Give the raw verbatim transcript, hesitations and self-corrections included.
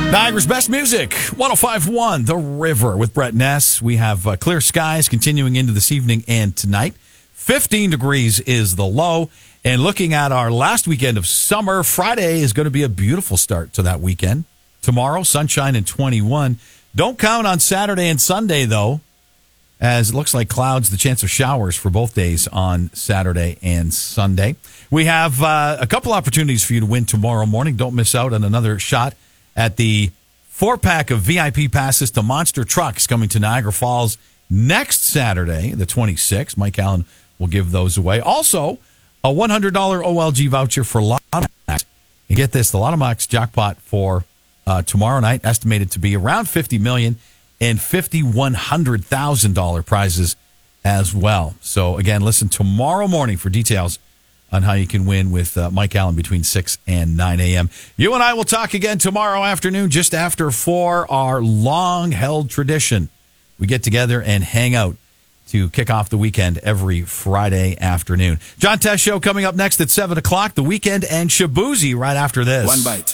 Niagara's best music, one oh five point one, The River with Brett Ness. We have uh, clear skies continuing into this evening and tonight. fifteen degrees is the low. And looking at our last weekend of summer, Friday is going to be a beautiful start to that weekend. Tomorrow, sunshine and twenty-one. Don't count on Saturday and Sunday, though, as it looks like clouds, the chance of showers for both days on Saturday and Sunday. We have uh, a couple opportunities for you to win tomorrow morning. Don't miss out on another shot at the four-pack of V I P passes to Monster Trucks coming to Niagara Falls next Saturday, the twenty-sixth. Mike Allen will give those away. Also, a one hundred dollars O L G voucher for Lotomax. You get this, the Lotomax jackpot for uh, tomorrow night, estimated to be around fifty million dollars and five thousand one hundred dollars prizes as well. So, again, listen tomorrow morning for details on how you can win with uh, Mike Allen between six and nine a.m. You and I will talk again tomorrow afternoon just after four, our long-held tradition. We get together and hang out to kick off the weekend every Friday afternoon. John Test Show coming up next at seven o'clock. The Weekend and Shabuzi right after this. One bite.